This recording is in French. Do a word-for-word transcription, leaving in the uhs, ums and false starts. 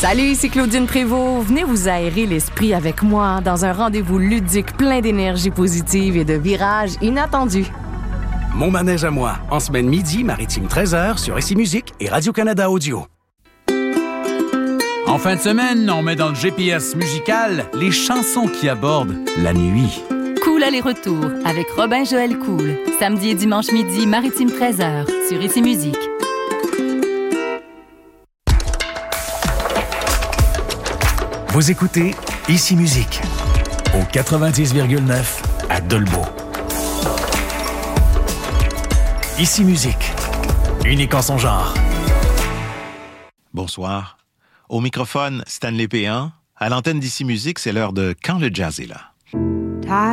Salut, ici Claudine Prévost. Venez vous aérer l'esprit avec moi dans un rendez-vous ludique plein d'énergie positive et de virages inattendus. Mon manège à moi, en semaine midi, Maritime treize heures sur Ici Musique et Radio-Canada Audio. En fin de semaine, on met dans le G P S musical les chansons qui abordent la nuit. Cool aller-retour avec Robin Joël Cool. Samedi et dimanche midi, Maritime treize heures sur Ici Musique. Vous écoutez Ici Musique au quatre-vingt-dix virgule neuf à Dolbeau. Ici Musique, unique en son genre. Bonsoir. Au microphone, Stanley Péan. À l'antenne d'Ici Musique, c'est l'heure de Quand le jazz est là.